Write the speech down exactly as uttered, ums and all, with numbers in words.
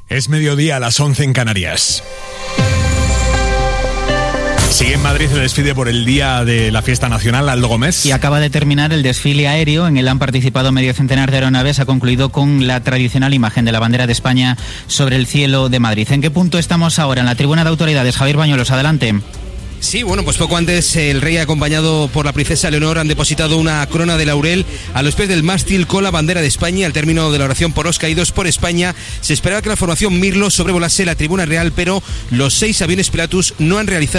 Es mediodía a las once en Canarias. Sigue en Madrid el desfile por el día de la fiesta nacional, Aldo Gómez. Y acaba de terminar el desfile aéreo. En él han participado medio centenar de aeronaves. Ha concluido con la tradicional imagen de la bandera de España sobre el cielo de Madrid. ¿En qué punto estamos ahora? En la tribuna de autoridades. Javier Bañuelos, adelante. Sí, bueno, pues poco antes el rey, acompañado por la princesa Leonor, han depositado una corona de laurel a los pies del mástil con la bandera de España. Al término de la oración por los caídos por España, se esperaba que la formación Mirlo sobrevolase la tribuna real, pero los seis aviones Pilatus no han realizado